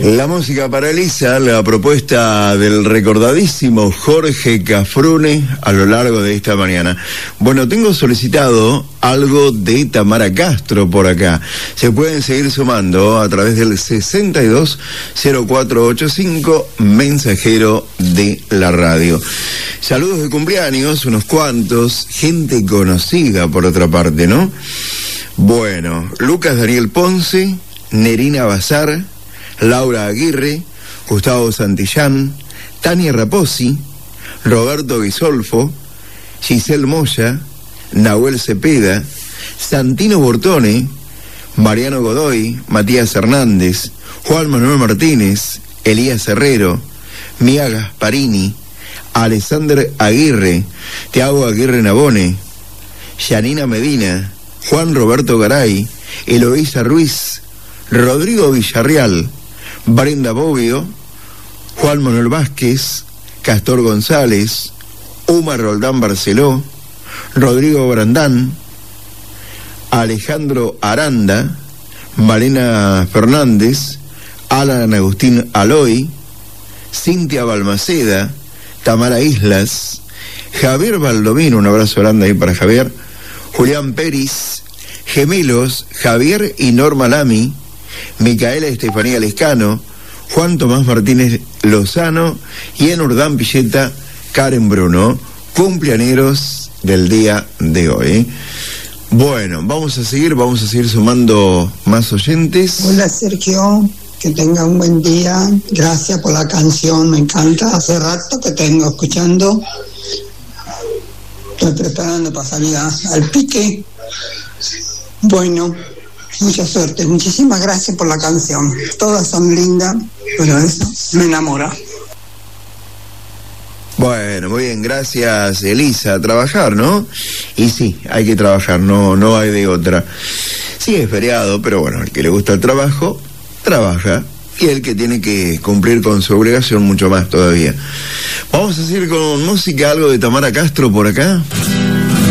La música para Elisa, la propuesta del recordadísimo Jorge Cafrune a lo largo de esta mañana. Bueno, tengo solicitado algo de Tamara Castro por acá. Se pueden seguir sumando a través del 620485, mensajero de la radio. Saludos de cumpleaños, unos cuantos, gente conocida por otra parte, ¿no? Bueno, Lucas Daniel Ponce, Nerina Bazar, Laura Aguirre, Gustavo Santillán, Tania Raposi, Roberto Bisolfo, Giselle Moya, Nahuel Cepeda, Santino Bortone, Mariano Godoy, Matías Hernández, Juan Manuel Martínez, Elías Herrero, Mía Gasparini, Alexander Aguirre, Tiago Aguirre Nabone, Yanina Medina, Juan Roberto Garay, Eloísa Ruiz, Rodrigo Villarreal, Brenda Bobbio, Juan Manuel Vázquez, Castor González, Umar Roldán Barceló, Rodrigo Brandán, Alejandro Aranda, Malena Fernández, Alan Agustín Aloy, Cintia Balmaceda, Tamara Islas, Javier Baldomino, un abrazo grande ahí para Javier, Julián Peris, gemelos Javier y Norma Lamy, Micaela Estefanía Lescano, Juan Tomás Martínez Lozano y en Urdán Pilleta, Karen Bruno, cumpleañeros del día de hoy. Bueno, vamos a seguir sumando más oyentes. Hola Sergio, que tenga un buen día, gracias por la canción, me encanta, hace rato que tengo escuchando, estoy preparando para salir al pique. Bueno, mucha suerte, muchísimas gracias por la canción, todas son lindas, pero eso me enamora. Bueno, muy bien, gracias Elisa, a trabajar, ¿no? Y sí, hay que trabajar, no hay de otra. Sí, es feriado, pero bueno, el que le gusta el trabajo, trabaja, y el que tiene que cumplir con su obligación, mucho más todavía. Vamos a seguir con música, algo de Tamara Castro por acá.